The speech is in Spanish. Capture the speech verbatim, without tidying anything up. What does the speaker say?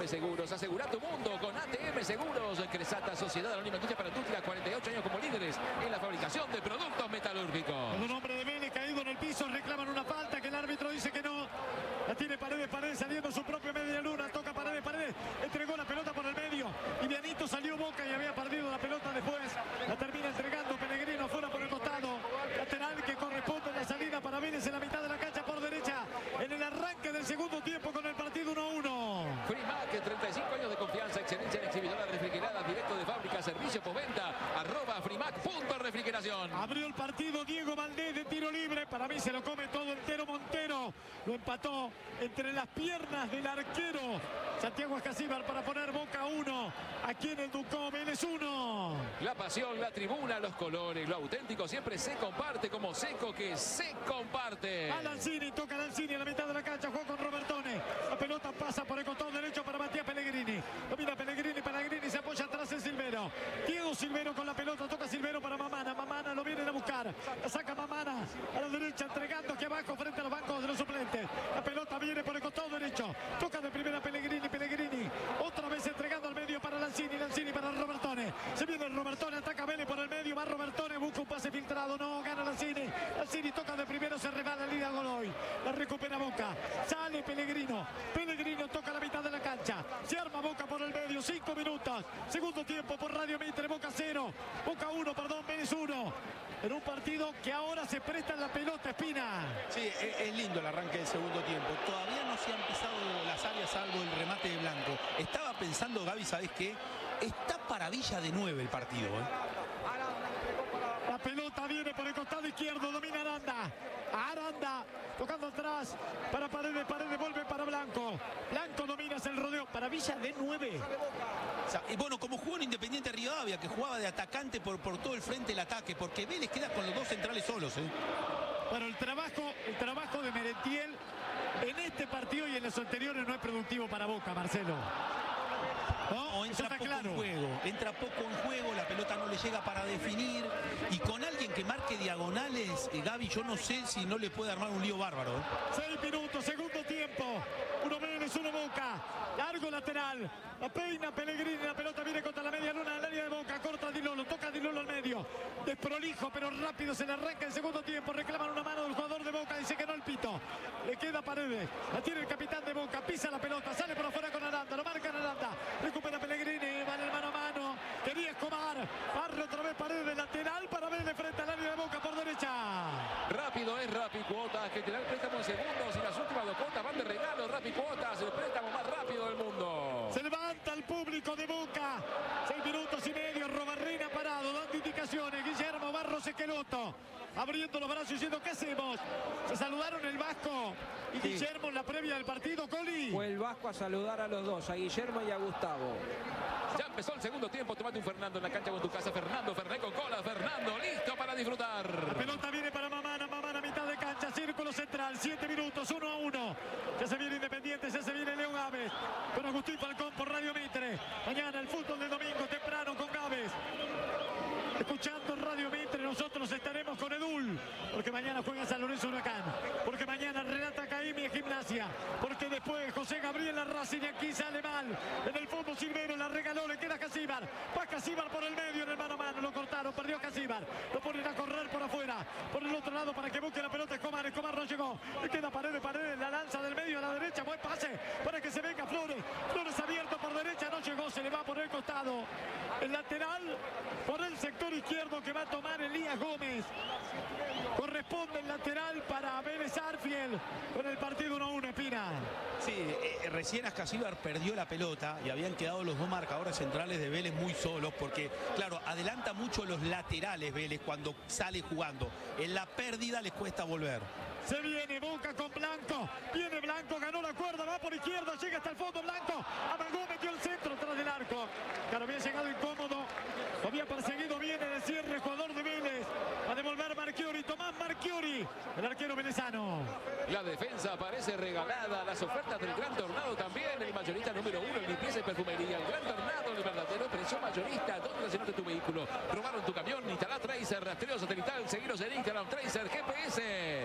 M Seguros. Asegura tu mundo con A T M Seguros. Cresata, Sociedad Anónima Industria para Industria, cuarenta y ocho años como líderes en la fabricación de productos metalúrgicos. Un hombre de Vélez caído en el piso, reclaman una falta que el árbitro dice que no. La tiene Paredes, Paredes saliendo a su propia media luna, toca Paredes, Paredes, entregó la pelota por el medio. Y Vianito salió Boca y había perdido la pelota después. La termina entregando Pellegrino fuera por el costado. Lateral que corresponde a la salida para Vélez en la mitad de la cancha por derecha. En el arranque del segundo tiempo con el partido uno a uno. Frimac, treinta y cinco años de confianza, excelencia en exhibidora refrigerada, directo de fábrica, servicio postventa, arroba Frimac punto refrigeración. Abrió el partido Diego Valdés de tiro libre. Para mí se lo come todo entero Montero. Lo empató entre las piernas del arquero Santiago Escasíbar para poner Boca uno. Aquí en el Ducó, Vélez uno. La pasión, la tribuna, los colores, lo auténtico siempre se comparte como Seco que se comparte. A Lanzini, toca Lanzini a la mitad de la cancha, juega con Robertone. La pelota pasa por el costado derecho para Matías Pellegrini. Domina Pellegrini, Pellegrini se apoya atrás en Silvero. Diego Silvero con la pelota, toca Silvero para Mamana. Mamana lo vienen a buscar. La saca Mamana a la derecha, entregando aquí abajo frente a los bancos de los suplentes. La pelota viene por el costado derecho. Toca de primera Pellegrini, Pellegrini. Otra vez entregando al medio para Lanzini, Lanzini para Robertone. Se viene Robertone, ataca Vélez por el medio. Va Robertone, busca un pase filtrado. No, gana Lanzini. Lanzini toca de primero, se rebala Lida Godoy. La recupera Boca. Sale Pellegrino. Pellegrino toca la mitad de la cancha. Se arma Boca por el medio. Cinco minutos. Segundo tiempo por Radio Mitre. Boca cero. Boca uno, perdón, Vélez uno. En un partido que ahora se presta en la pelota, Espina. Sí, es, es lindo el arranque del segundo tiempo. Todavía no se han pisado las áreas salvo el remate de Blanco. Estaba pensando, Gaby, ¿sabes qué? Está para Villa de nueve el partido, ¿eh? La pelota viene por el costado izquierdo, domina Aranda. Aranda tocando atrás para Paredes, Paredes vuelve para Blanco. Blanco domina el rodeo para Villa de nueve. O sea, y bueno, como jugó en Independiente Rivadavia, que jugaba de atacante por, por todo el frente del ataque, porque Vélez queda con los dos centrales solos, ¿eh? Bueno, el trabajo, el trabajo de Merentiel en este partido y en los anteriores no es productivo para Boca, Marcelo. No, o entra poco claro. en juego, entra poco en juego, la pelota no le llega para definir. Y con alguien que marque diagonales, eh, Gaby, yo no sé si no le puede armar un lío bárbaro, ¿eh? Seis minutos, segundo tiempo. Uno Vélez, uno Boca. Largo lateral. La peina Pellegrini, la pelota viene contra la media luna del área de Boca. Corta a Di Lolo, toca a Di Lolo al medio. Desprolijo, pero rápido se le arranca el segundo tiempo. Reclaman una mano del jugador de Boca, dice que no el pito. Le queda Paredes. La tiene el capitán de Boca, pisa la pelota, sale por afuera con Aranda, lo marca Aranda. Recupera Pellegrini, va en el mano a mano. Quería Escobar. Barre otra vez Paredes, lateral para Vélez frente al área de Boca por derecha. Rápido es Rappi Cuotas, que te da el préstamo en segundos y las últimas dos cuotas van de regalo. Rappi Cuotas, el préstamo más rápido del mundo. Se levanta el público de Boca. Seis minutos y medio, Robarrena parado, dando indicaciones. Guillermo Barros Esqueloto, abriendo los brazos diciendo, ¿qué hacemos? Se saludaron el Vasco y Sí. Guillermo en la previa del partido, Coli. Fue el Vasco a saludar a los dos, a Guillermo y a Gustavo. Ya empezó el segundo tiempo, tomate un Fernando en la cancha con tu casa. Fernando, Ferné con cola, Fernando, listo para disfrutar. La pelota viene para Mamana, Mamana mitad de cancha, círculo central, siete minutos, uno a uno. Ya se viene Independiente, ya se viene Leo Gávez. Con Agustín Falcón por Radio Mitre. Mañana el fútbol de domingo temprano con Gávez. Escuchando Radio Mitre, nosotros estaremos con Edul, porque mañana juega San Lorenzo Huracán, porque mañana Renata Caimi en Gimnasia, porque después José Gabriel Racing y aquí sale mal. En el fondo Silvero la regaló, le queda Casíbar, va Casíbar por el medio en el mano a mano, lo cortaron, perdió Casíbar, lo ponen a correr por afuera, por el otro lado para que busque la pelota Escobar, Escobar no llegó, le queda Paredes, Paredes, la lanza del medio a la derecha, buen pase para que se venga Flores, Flores abierto por derecha, no llegó, se le va por el costado, el lateral por el sector izquierdo que va a tomar Elías Gómez. Corresponde el lateral para Vélez Arfiel con el partido uno a uno, Espina. Sí, eh, recién Ascasíbar perdió la pelota y habían quedado los dos marcadores centrales de Vélez muy solos porque, claro, adelanta mucho los laterales Vélez cuando sale jugando. En la pérdida les cuesta volver. Se viene Boca con Blanco. Viene Blanco, ganó la cuerda, va por izquierda, llega hasta el fondo Blanco. Amagó, metió el centro tras del arco. Claro, había llegado incómodo. Lo había perseguido bien en el cierre, jugador de Vélez. A devolver Marchiori, Tomás Marchiori, el arquero venezano. La defensa parece regalada. Las ofertas del Gran Tornado también. El mayorista número uno en limpieza y perfumería. El Gran Tornado, el verdadero precio mayorista. ¿Dónde estacionaste tu vehículo? ¿Robaron tu camión? Instalá Tracer, rastreo satelital. Seguiros en Instagram, Tracer G P S.